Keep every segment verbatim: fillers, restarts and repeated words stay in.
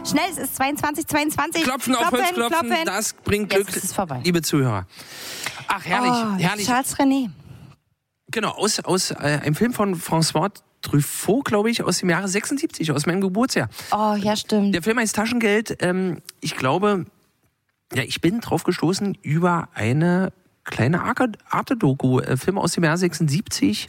Schnell, es ist zweiundzwanzig, zweiundzwanzig. Klopfen, auf Holz, klopfen, klopfen. Das bringt Glück, Jetzt ist es vorbei. Liebe Zuhörer. Ach, herrlich, oh, herrlich. Charles René. Genau, aus, aus äh, einem Film von François Truffaut, glaube ich, aus dem Jahre sechsundsiebzig, aus meinem Geburtsjahr. Oh, ja, stimmt. Der Film heißt Taschengeld. Ähm, ich glaube, ja, ich bin drauf gestoßen über eine kleine Arte-Doku, äh, Film aus dem Jahr sechsundsiebzig.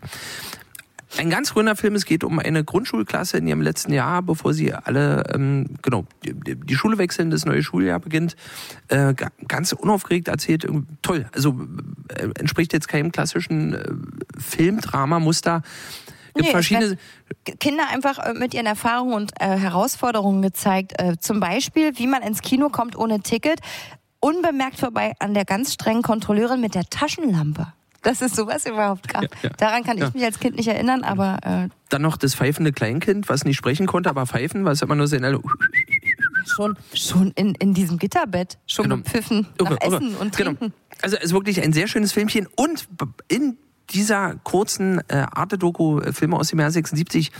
Ein ganz grüner Film. Es geht um eine Grundschulklasse in ihrem letzten Jahr, bevor sie alle, ähm, genau, die, die Schule wechseln, das neue Schuljahr beginnt. Äh, ganz unaufgeregt erzählt. Toll. Also äh, entspricht jetzt keinem klassischen äh, Filmdrama-Muster. Gibt nee, verschiedene Kinder einfach mit ihren Erfahrungen und äh, Herausforderungen gezeigt. Äh, zum Beispiel, wie man ins Kino kommt ohne Ticket. Unbemerkt vorbei an der ganz strengen Kontrolleurin mit der Taschenlampe. Dass es sowas überhaupt gab. Ja, ja. Daran kann ich ja. mich als Kind nicht erinnern, aber... Äh Dann noch das pfeifende Kleinkind, was nicht sprechen konnte, aber pfeifen, was immer nur so in einer... Schon, schon in, in diesem Gitterbett, schon genau. gepfiffen nach okay, Essen okay. und Trinken. Genau. Also es ist wirklich ein sehr schönes Filmchen. Und in dieser kurzen äh, Arte-Doku-Filme aus dem Jahr sechsundsiebzig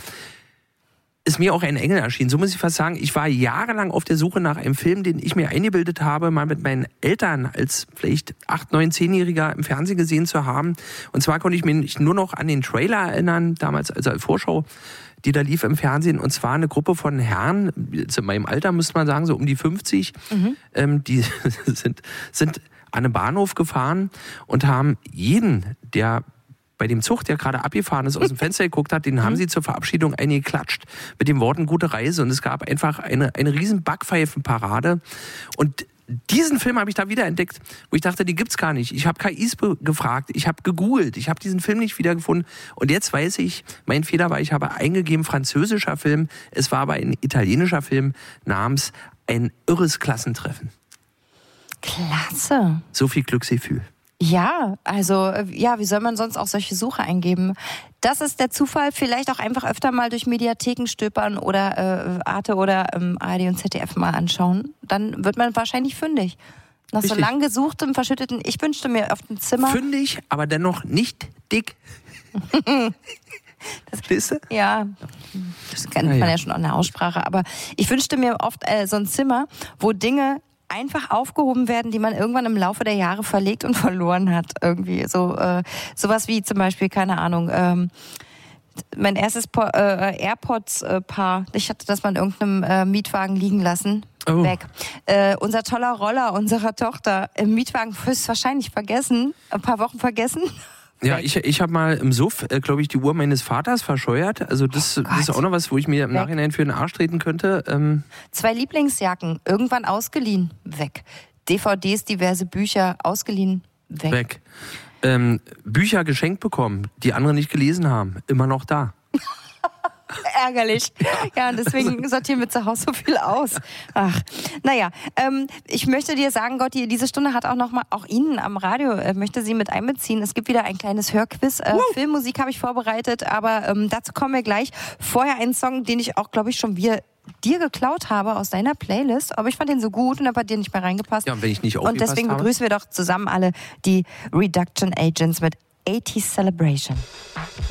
ist mir auch ein Engel erschienen. So muss ich fast sagen, ich war jahrelang auf der Suche nach einem Film, den ich mir eingebildet habe, mal mit meinen Eltern als vielleicht acht-, neun-, zehnjähriger im Fernsehen gesehen zu haben. Und zwar konnte ich mich nur noch an den Trailer erinnern, damals also als Vorschau, die da lief im Fernsehen. Und zwar eine Gruppe von Herren, jetzt in meinem Alter müsste man sagen, so um die fünfzig, mhm. ähm, die sind, sind an den Bahnhof gefahren und haben jeden, der bei dem Zug, der gerade abgefahren ist, aus dem Fenster geguckt hat, den haben sie zur Verabschiedung eingeklatscht mit den Worten gute Reise. Und es gab einfach eine, eine riesen Backpfeifenparade. Und diesen Film habe ich da wiederentdeckt, wo ich dachte, die gibt's gar nicht. Ich habe K Is gefragt, ich habe gegoogelt, ich habe diesen Film nicht wiedergefunden. Und jetzt weiß ich, mein Fehler war, ich habe eingegeben, französischer Film. Es war aber ein italienischer Film namens Ein irres Klassentreffen. Klasse. So viel Glücksgefühl. Ja, also, ja, wie soll man sonst auch solche Suche eingeben? Das ist der Zufall, vielleicht auch einfach öfter mal durch Mediatheken stöbern oder äh, Arte oder ähm, A R D und Z D F mal anschauen. Dann wird man wahrscheinlich fündig. Nach Richtig. so lang gesuchtem, verschütteten, ich wünschte mir auf dem Zimmer... Fündig, aber dennoch nicht dick. Das, ja, das kennt man ja. ja schon an der Aussprache. Aber ich wünschte mir oft äh, so ein Zimmer, wo Dinge einfach aufgehoben werden, die man irgendwann im Laufe der Jahre verlegt und verloren hat. Irgendwie so äh, sowas wie zum Beispiel, keine Ahnung, ähm, mein erstes po- äh, AirPods-Paar. Ich hatte das mal in irgendeinem äh, Mietwagen liegen lassen. Oh. Weg. Äh, unser toller Roller unserer Tochter im Mietwagen höchstwahrscheinlich vergessen, ein paar Wochen vergessen. Ja, ich, ich habe mal im Suff, äh, glaube ich, die Uhr meines Vaters verscheuert. Also das, oh das ist auch noch was, wo ich mir im Weg. Nachhinein für den Arsch treten könnte. Ähm Zwei Lieblingsjacken, irgendwann ausgeliehen, weg. D V Ds, diverse Bücher, ausgeliehen, weg. Weg. Ähm, Bücher geschenkt bekommen, die andere nicht gelesen haben, immer noch da. Ärgerlich. Ja, und deswegen sortieren wir zu Hause so viel aus. Ach, naja, ähm, ich möchte dir sagen, Gotti, diese Stunde hat auch noch mal, auch Ihnen am Radio, äh, möchte sie mit einbeziehen. Es gibt wieder ein kleines Hörquiz. Äh, Filmmusik habe ich vorbereitet, aber ähm, dazu kommen wir gleich. Vorher einen Song, den ich auch, glaube ich, schon wieder dir geklaut habe aus deiner Playlist, aber ich fand den so gut und er hat bei dir nicht mehr reingepasst. Ja, und wenn ich nicht Und deswegen habe. begrüßen wir doch zusammen alle die Reduction Agents mit eighties Celebration.